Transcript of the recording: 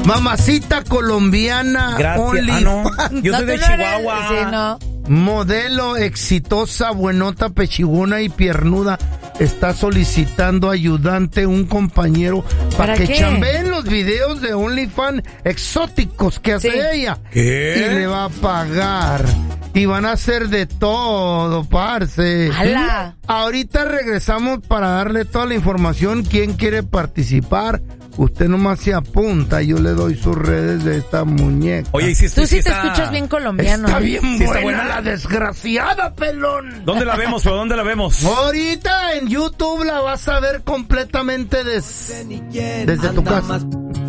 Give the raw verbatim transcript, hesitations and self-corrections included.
Mamacita colombiana. Gracias. Ah, no. Yo No, soy de tú no eres- Chihuahua. sí, no. Modelo exitosa, buenota, pechigona y piernuda. Está solicitando ayudante, un compañero, para, ¿Para que qué? chambeen los videos de OnlyFans exóticos que hace Sí. ella. ¿Qué? Y le va a pagar. Y van a hacer de todo, parce. ¡Hala! Ahorita regresamos para darle toda la información. ¿Quién quiere participar? Usted nomás se apunta. Yo le doy sus redes de esta muñeca. Oye, ¿y si, Tú sí, si te está- escuchas bien colombiano. Está ¿eh? bien Sí, está buena, buena. la desgraciada, pelón. ¿Dónde la vemos, pero dónde la vemos? Ahorita en YouTube la vas a ver completamente des- desde tu casa.